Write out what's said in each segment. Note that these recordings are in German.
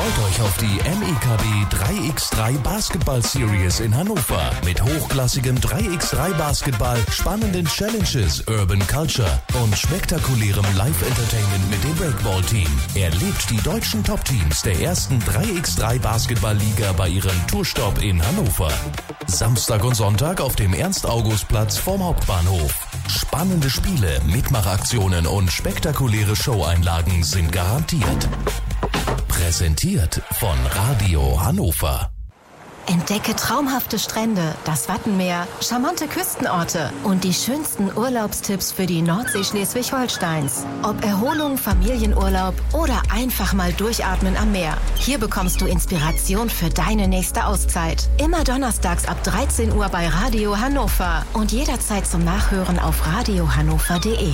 Freut euch auf die MEKB 3x3 Basketball Series in Hannover mit hochklassigem 3x3 Basketball, spannenden Challenges, Urban Culture und spektakulärem Live-Entertainment mit dem Breakball-Team. Erlebt die deutschen Top-Teams der ersten 3x3 Basketball-Liga bei ihrem Tourstopp in Hannover. Samstag und Sonntag auf dem Ernst-August-Platz vorm Hauptbahnhof. Spannende Spiele, Mitmachaktionen und spektakuläre Showeinlagen sind garantiert. Präsentiert von Radio Hannover. Entdecke traumhafte Strände, das Wattenmeer, charmante Küstenorte und die schönsten Urlaubstipps für die Nordsee Schleswig-Holsteins. Ob Erholung, Familienurlaub oder einfach mal durchatmen am Meer. Hier bekommst du Inspiration für deine nächste Auszeit. Immer donnerstags ab 13 Uhr bei Radio Hannover und jederzeit zum Nachhören auf radiohannover.de.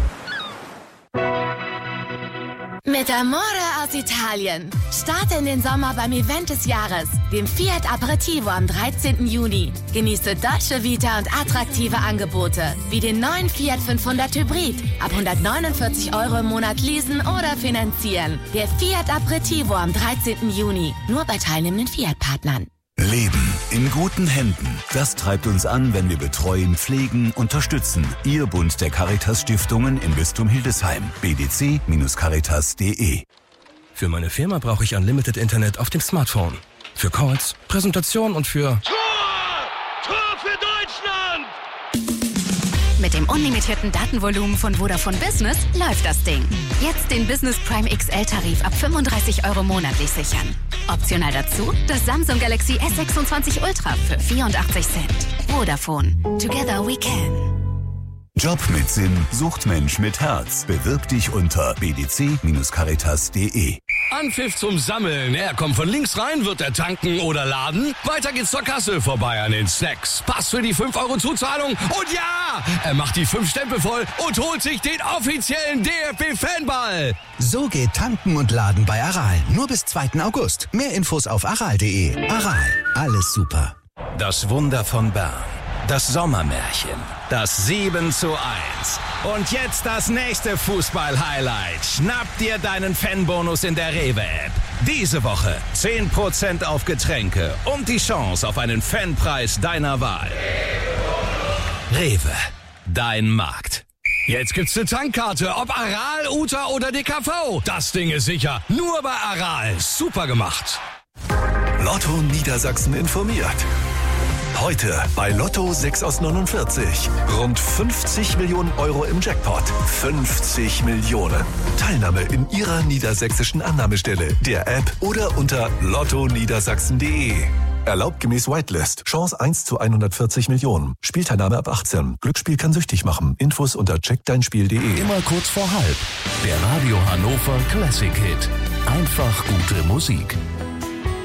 Mit Amore aus Italien. Starte in den Sommer beim Event des Jahres, dem Fiat Aperitivo am 13. Juni. Genieße deutsche Vita und attraktive Angebote, wie den neuen Fiat 500 Hybrid. Ab 149 € im Monat leasen oder finanzieren. Der Fiat Aperitivo am 13. Juni. Nur bei teilnehmenden Fiat-Partnern. Leben in guten Händen. Das treibt uns an, wenn wir betreuen, pflegen, unterstützen. Ihr Bund der Caritas-Stiftungen im Bistum Hildesheim. bdc-caritas.de. Für meine Firma brauche ich Unlimited Internet auf dem Smartphone. Für Calls, Präsentation und für... Tor für Deutschland! Mit dem unlimitierten Datenvolumen von Vodafone Business läuft das Ding. Jetzt den Business Prime XL-Tarif ab 35 € monatlich sichern. Optional dazu das Samsung Galaxy S26 Ultra für 84 Cent. Vodafone. Together we can. Job mit Sinn sucht Mensch mit Herz. Bewirb dich unter bdc-caritas.de. Anpfiff zum Sammeln. Er kommt von links rein, wird er tanken oder laden. Weiter geht's zur Kasse, vorbei an den Snacks. Pass für die 5 € Zuzahlung. Und ja, er macht die 5 Stempel voll und holt sich den offiziellen DFB-Fanball. So geht Tanken und Laden bei Aral. Nur bis 2. August. Mehr Infos auf aral.de. Aral, alles super. Das Wunder von Bern. Das Sommermärchen. Das 7:1. Und jetzt das nächste Fußball-Highlight. Schnapp dir deinen Fanbonus in der Rewe-App. Diese Woche 10% auf Getränke und die Chance auf einen Fanpreis deiner Wahl. Rewe, dein Markt. Jetzt gibt's eine Tankkarte, ob Aral, Uta oder DKV. Das Ding ist sicher. Nur bei Aral. Super gemacht. Lotto Niedersachsen informiert. Heute bei Lotto 6 aus 49. Rund 50 Millionen € im Jackpot. 50 Millionen. Teilnahme in Ihrer niedersächsischen Annahmestelle, der App oder unter lottoniedersachsen.de. Erlaubt gemäß Whitelist. Chance 1 zu 140 Millionen. Spielteilnahme ab 18. Glücksspiel kann süchtig machen. Infos unter checkdeinspiel.de. Immer kurz vor halb. Der Radio Hannover Classic Hit. Einfach gute Musik.